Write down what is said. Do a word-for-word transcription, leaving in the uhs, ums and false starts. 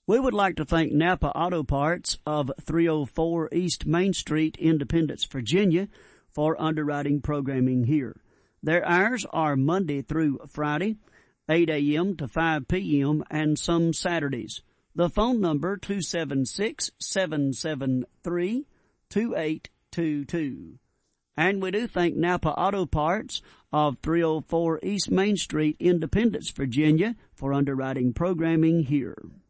We would like to thank Napa Auto Parts of three oh four East Main Street, Independence, Virginia, for underwriting programming here. Their hours are Monday through Friday, eight a.m. to five p.m., and some Saturdays. The phone number, two seven six, seven seven three, two eight two two. And we do thank Napa Auto Parts of three oh four East Main Street, Independence, Virginia, for underwriting programming here.